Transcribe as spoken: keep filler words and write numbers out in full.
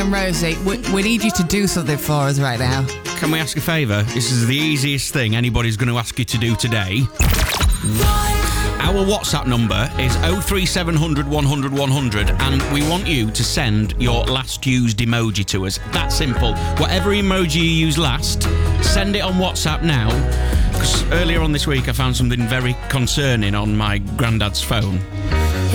And Rosie, we, we need you to do something for us right now. Can we ask a favour? This is the easiest thing anybody's going to ask you to do today. Our WhatsApp number is oh three seven hundred, one hundred, one hundred, and we want you to send your last used emoji to us. That simple. Whatever emoji you used last, send it on WhatsApp now. Because earlier on this week I found something very concerning on my granddad's phone.